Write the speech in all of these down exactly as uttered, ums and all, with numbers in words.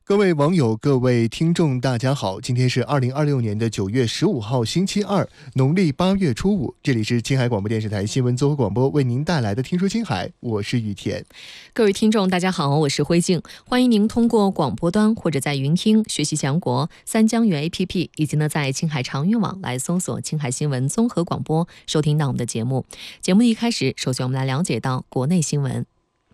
各位网友、各位听众，大家好！今天是二零二六年的九月十五号，星期二，农历八月初五。这里是青海广播电视台新闻综合广播为您带来的《听说青海》，我是雨田。 各位听众，大家好，我是辉静，欢迎您通过广播端或者在云听学习强国三江源 A P P， 以及呢在青海长云网来搜索青海新闻综合广播，收听到我们的节目。节目的一开始，首先我们来了解到国内新闻。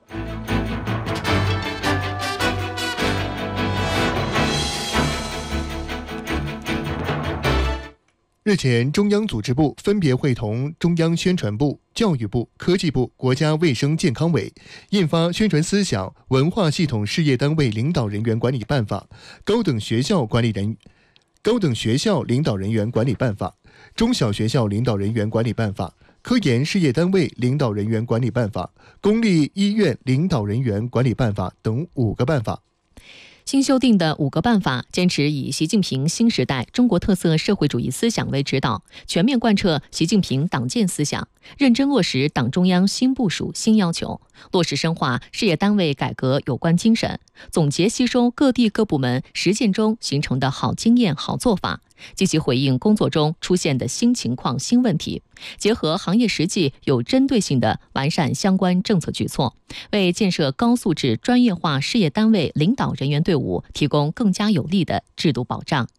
日前，中央组织部分别会同中央宣传部、教育部、科技部、国家卫生健康委印发《宣传思想文化系统事业单位领导人员管理办法》、《高等学校管理人高等学校领导人员管理办法》、《中小学校领导人员管理办法》、《科研事业单位领导人员管理办法》、《公立医院领导人员管理办法》等五个办法。 新修订的五个办法坚持以习近平新时代中国特色社会主义思想为指导，全面贯彻习近平党建思想，认真落实党中央新部署新要求，落实深化事业单位改革有关精神，总结吸收各地各部门实践中形成的好经验好做法，积极回应工作中出现的新情况新问题，结合行业实际有针对性地完善相关政策举措，为建设高素质专业化事业单位领导人员队伍提供更加有力的制度保障。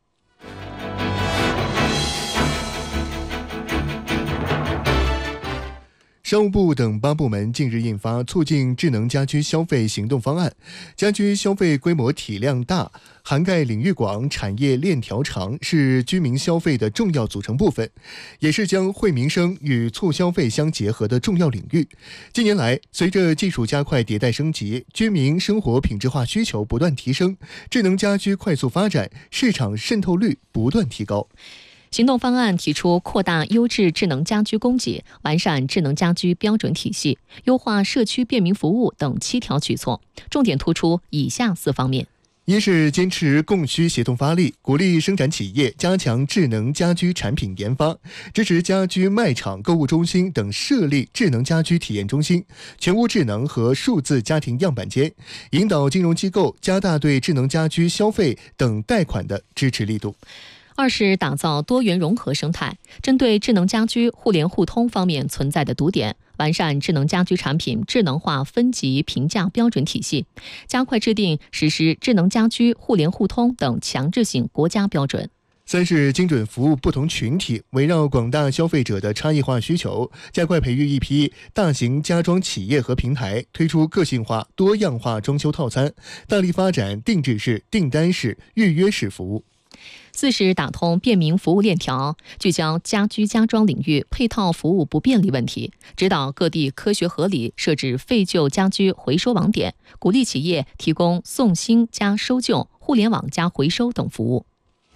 商务部等八部门近日印发促进智能家居消费行动方案，家居消费规模体量大，涵盖领域广，产业链条长，是居民消费的重要组成部分，也是将惠民生与促消费相结合的重要领域。近年来，随着技术加快迭代升级，居民生活品质化需求不断提升，智能家居快速发展，市场渗透率不断提高。 行动方案提出扩大优质智能家居供给，完善智能家居标准体系，优化社区便民服务等七条举措，重点突出以下四方面。 一是坚持供需协同发力，鼓励生产企业加强智能家居产品研发，支持家居卖场、购物中心等设立智能家居体验中心、全屋智能和数字家庭样板间，引导金融机构加大对智能家居消费等贷款的支持力度。 二是打造多元融合生态，针对智能家居互联互通方面存在的堵点，完善智能家居产品智能化分级评价标准体系，加快制定实施智能家居互联互通等强制性国家标准。 三是精准服务不同群体，围绕广大消费者的差异化需求，加快培育一批大型家装企业和平台，推出个性化、多样化装修套餐，大力发展定制式、订单式、预约式服务。 四是打通便民服务链条，聚焦家居家装领域配套服务不便利问题，指导各地科学合理设置废旧家居回收网点，鼓励企业提供送新加收旧、互联网加回收等服务。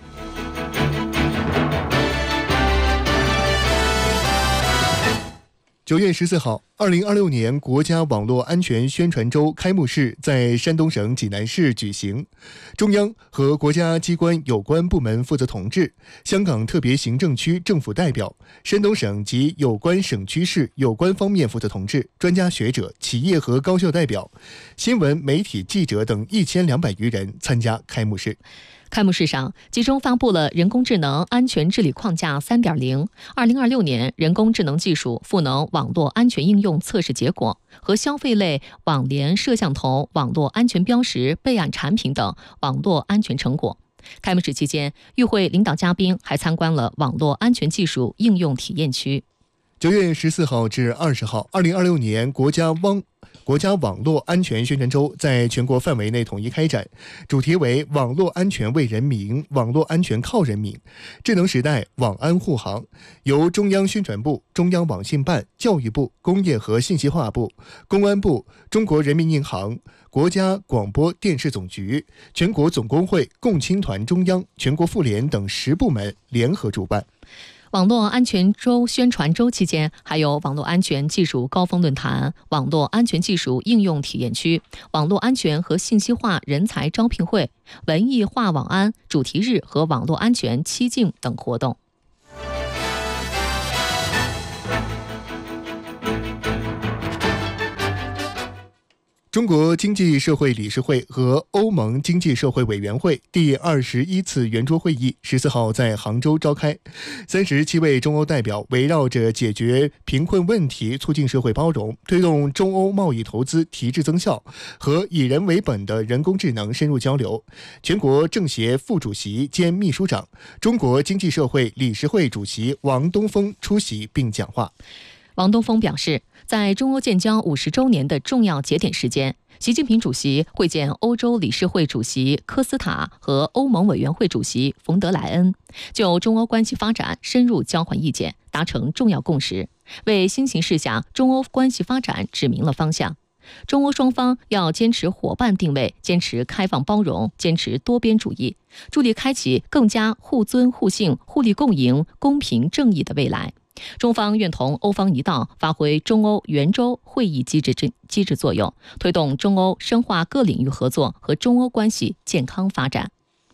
九月十四号，二零二六年国家网络安全宣传周开幕式在山东省济南市举行。中央和国家机关有关部门负责同志、香港特别行政区政府代表、山东省及有关省区市有关方面负责同志、专家学者、企业和高校代表、新闻媒体记者等一千两百余人参加开幕式。 开幕式上，集中发布了人工智能安全治理框架 三点零 二零二六年人工智能技术赋能网络安全应用测试结果和消费类网联摄像头网络安全标识备案产品等网络安全成果。开幕式期间，与会领导嘉宾还参观了网络安全技术应用体验区。 九月十四号至二十号，二零二六年国家网国家网络安全宣传周在全国范围内统一开展，主题为网络安全为人民，网络安全靠人民，智能时代网安护航。由中央宣传部、中央网信办、教育部、工业和信息化部、公安部、中国人民银行、国家广播电视总局、全国总工会、共青团中央、全国妇联等十部门联合主办。 网络安全周宣传周期间，还有网络安全技术高峰论坛、网络安全技术应用体验区、网络安全和信息化人才招聘会、文艺化网安主题日和网络安全七境等活动。 中国经济社会理事会和欧盟经济社会委员会第二十一次圆桌会议十四号在杭州召开。三十七位中欧代表围绕着解决贫困问题、促进社会包容、推动中欧贸易投资提质增效和以人为本的人工智能深入交流。全国政协副主席兼秘书长、中国经济社会理事会主席王东峰出席并讲话。 王东峰表示，在中欧建交五十周年的重要节点时间，习近平主席会见欧洲理事会主席科斯塔和欧盟委员会主席冯德莱恩，就中欧关系发展深入交换意见，达成重要共识，为新形势下中欧关系发展指明了方向。中欧双方要坚持伙伴定位，坚持开放包容，坚持多边主义，助力开启更加互尊互信、互利共赢、公平正义的未来。中方愿同欧方一道，发挥中欧圆桌会议机制机制作用，推动中欧深化各领域合作和中欧关系健康发展。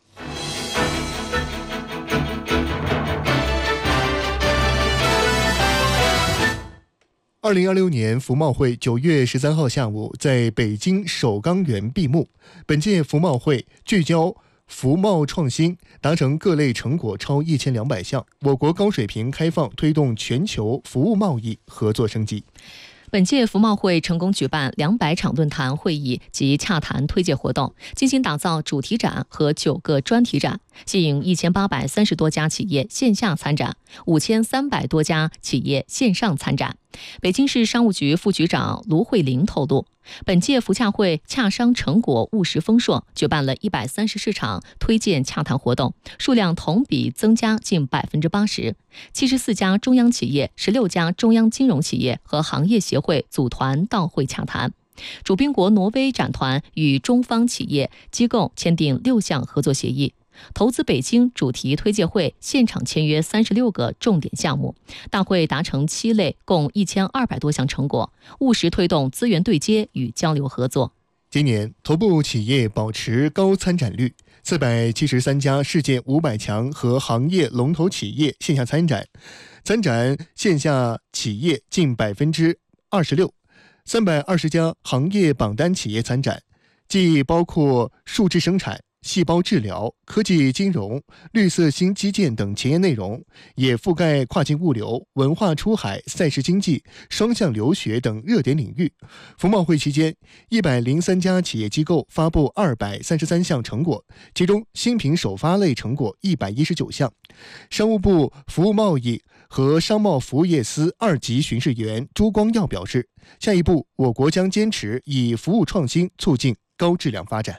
二零二六年服贸会九月十三号下午在北京首钢园闭幕。本届服贸会聚焦服贸创新，达成各类成果超一千两百项，我国高水平开放推动全球服务贸易合作升级。 本届服贸会成功举办两百场论坛会议及洽谈推介活动，精心打造主题展和九个专题展，吸引一千八百三十多家企业线下参展，五千三百多家企业线上参展。北京市商务局副局长卢慧玲透露，本届服洽会洽商成果务实丰硕，举办了一百三十市场推荐洽谈活动，数量同比增加近百分之八十。七十四家中央企业、十六家中央金融企业和行业协会组团到会洽谈。主宾国挪威展团与中方企业机构签订六项合作协议。投资北京主题推介会现场签约三十六个重点项目，大会达成七类共一千二百多项成果，务实推动资源对接与交流合作。 今年头部企业保持高参展率，四百七十三家世界五百强和行业龙头企业线下参展，参展线下企业近百分之二十六，三百二十家行业榜单企业参展，既包括数字生产、细胞治疗、科技金融、绿色新基建等前沿内容，也覆盖跨境物流、文化出海、赛事经济、双向留学等热点领域。服贸会期间，一百零三家企业机构发布二百三十三项成果，其中新品首发类成果一百一十九项。商务部服务贸易和商贸服务业司二级巡视员朱光耀表示，下一步我国将坚持以服务创新促进高质量发展。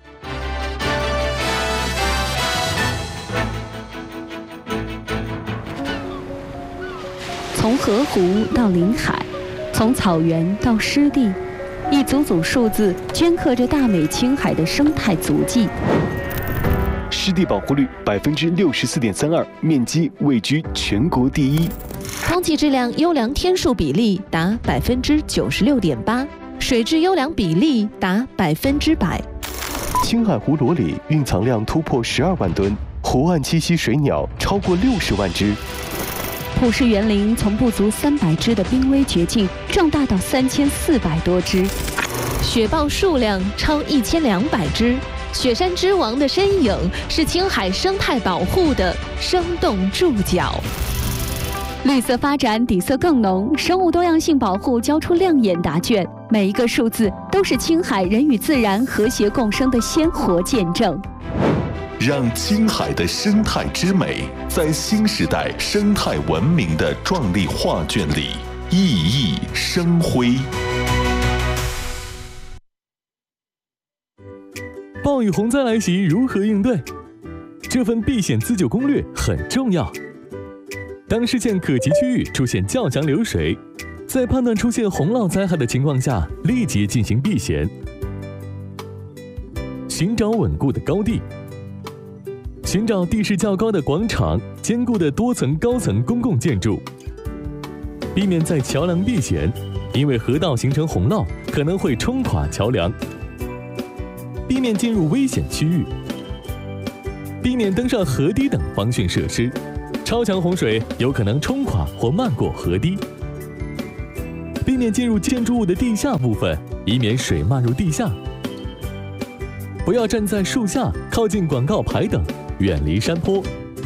从河湖到临海，从草原到湿地，一组组数字镌刻着大美青海的生态足迹。 湿地保护率百分之六十四点三二，面积位居全国第一。 空气质量优良天数比例达百分之九十六点八，水质优良比例达百分之百。 青海湖裸里蕴藏量突破十二万吨，湖岸栖息水鸟超过六十万只。 普氏园林从不足三百只的濒危绝境壮大到三千四百多只， 雪豹数量超一千两百只。雪山之王的身影是青海生态保护的生动注脚。 绿色发展底色更浓，生物多样性保护交出亮眼答卷，每一个数字都是青海人与自然和谐共生的鲜活见证。 让青海的生态之美在新时代生态文明的壮丽画卷里熠熠生辉。 暴雨洪灾来袭，如何应对？这份避险自救攻略很重要。当视线可及区域出现较强流水，在判断出现洪涝灾害的情况下，立即进行避险。寻找稳固的高地，寻找地势较高的广场、坚固的多层高层公共建筑，避免在桥梁避险，因为河道形成洪涝可能会冲垮桥梁。避免进入危险区域，避免登上河堤等防汛设施，超强洪水有可能冲垮或漫过河堤。避免进入建筑物的地下部分， 以免水漫入地下。不要站在树下，靠近广告牌等，远离山坡。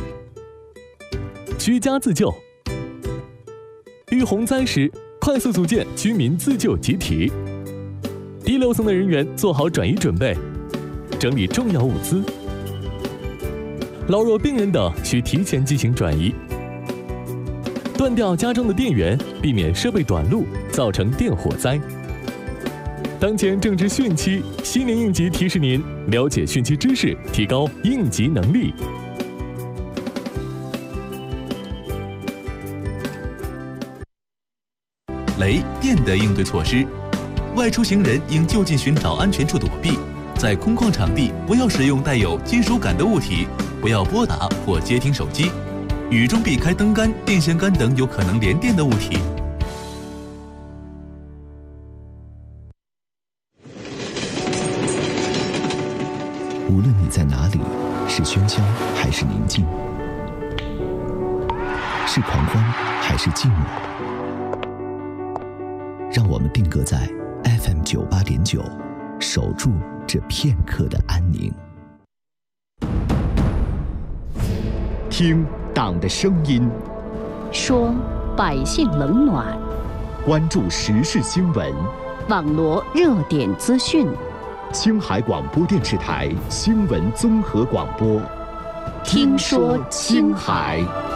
居家自救。遇洪灾时，快速组建居民自救集体。低楼层的人员做好转移准备，整理重要物资。老弱病人等需提前进行转移。断掉家中的电源，避免设备短路，造成电火灾。当前正值汛期，新年应急提示您了解汛期知识，提高应急能力。 雷电的应对措施：外出行人应就近寻找安全处躲避，在空旷场地不要使用带有金属感的物体，不要拨打或接听手机。雨中避开灯杆、电线杆等有可能连电的物体。 无论你在哪里，是喧嚣还是宁静，是狂欢还是寂寞，让我们定格在 F M 九八点九，守住这片刻的安宁。 听党的声音， 说百姓冷暖， 关注时事新闻， 网罗热点资讯。 青海广播电视台新闻综合广播，听说青海。